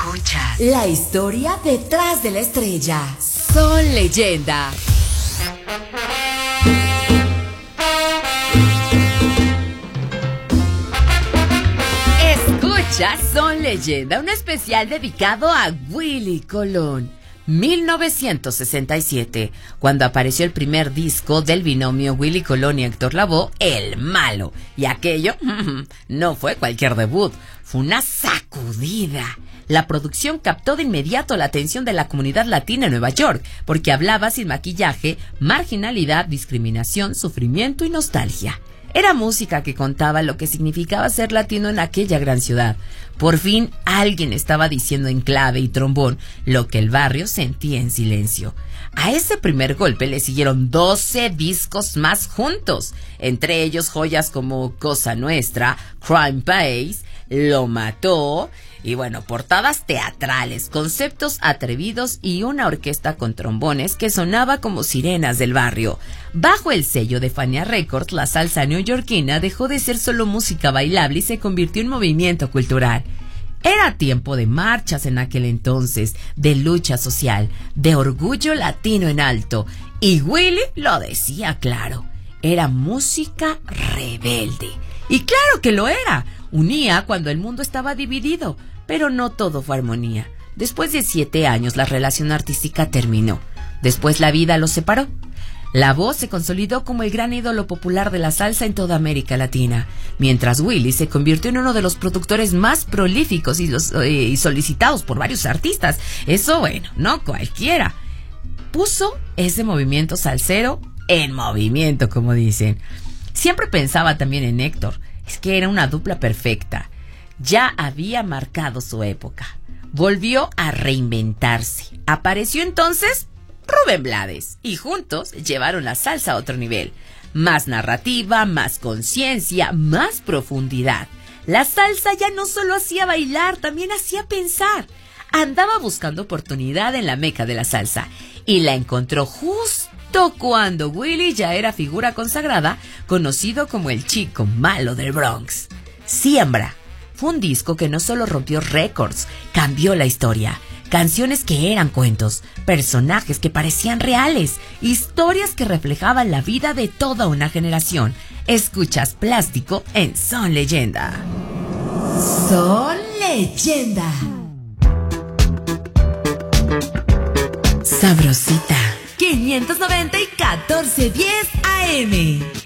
Escuchas la historia detrás de la estrella. Son Leyenda. Escuchas Son Leyenda, un especial dedicado a Willy Colón. 1967, cuando apareció el primer disco del binomio Willy Colón y Héctor Lavoe, El Malo. Y aquello no fue cualquier debut, fue una sacudida. La producción captó de inmediato la atención de la comunidad latina en Nueva York, porque hablaba sin maquillaje, marginalidad, discriminación, sufrimiento y nostalgia. Era música que contaba lo que significaba ser latino en aquella gran ciudad. Por fin alguien estaba diciendo en clave y trombón lo que el barrio sentía en silencio. A ese primer golpe le siguieron 12 discos más juntos, entre ellos joyas como Cosa Nuestra, Crime Pays, Lo Mató, y bueno, portadas teatrales, conceptos atrevidos y una orquesta con trombones que sonaba como sirenas del barrio. Bajo el sello de Fania Records, la salsa neoyorquina dejó de ser solo música bailable y se convirtió en movimiento cultural. Era tiempo de marchas en aquel entonces, de lucha social, de orgullo latino en alto, y Willy lo decía claro, era música rebelde. Y claro que lo era, unía cuando el mundo estaba dividido, pero no todo fue armonía. Después de 7 años la relación artística terminó, después la vida los separó. Lavoe se consolidó como el gran ídolo popular de la salsa en toda América Latina, mientras Willy se convirtió en uno de los productores más prolíficos y solicitados por varios artistas. Eso, bueno, no cualquiera. Puso ese movimiento salsero en movimiento, como dicen. Siempre pensaba también en Héctor, es que era una dupla perfecta. Ya había marcado su época. Volvió a reinventarse. Apareció entonces Rubén Blades, y juntos llevaron la salsa a otro nivel. Más narrativa, más conciencia, más profundidad. La salsa ya no solo hacía bailar, también hacía pensar. Andaba buscando oportunidad en la meca de la salsa, y la encontró justo cuando Willy ya era figura consagrada, conocido como el chico malo del Bronx. Siembra fue un disco que no solo rompió récords, cambió la historia. Canciones que eran cuentos, personajes que parecían reales, historias que reflejaban la vida de toda una generación. Escuchas Plástico en Son Leyenda. Son Leyenda. Sabrosita. 590 y 1410 AM.